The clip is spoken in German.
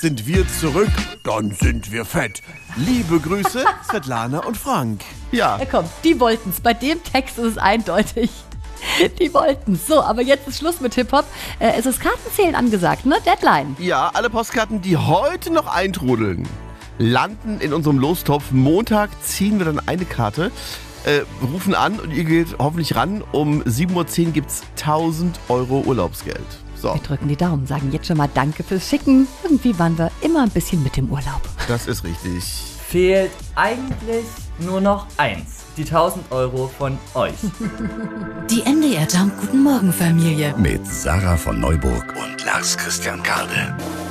sind wir zurück, dann sind wir fett. Liebe Grüße, Svetlana und Frank. Ja. Ja, komm, die wollten's. Bei dem Text ist es eindeutig. Die wollten's. So, aber jetzt ist Schluss mit Hip-Hop. Es ist Kartenzählen angesagt, ne? Deadline. Ja, alle Postkarten, die heute noch eintrudeln, landen in unserem Lostopf. Montag ziehen wir dann eine Karte, rufen an und ihr geht hoffentlich ran. Um 7:10 Uhr gibt's 1.000 Euro Urlaubsgeld. So, Wir drücken die Daumen, sagen jetzt schon mal Danke fürs Schicken. Irgendwie waren wir immer ein bisschen mit im Urlaub. das ist richtig. Fehlt eigentlich nur noch eins. Die 1.000 Euro von euch. Die NDR Jump Guten Morgen Familie. Mit Sarah von Neuburg und Lars Christian Kade.